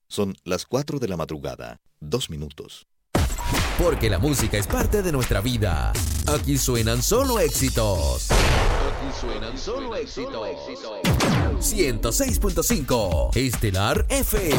Son las 4 de la madrugada, 2 minutos. Porque la música es parte de nuestra vida. Aquí suenan solo éxitos. Aquí suenan solo éxitos. 106.5 Estelar FM.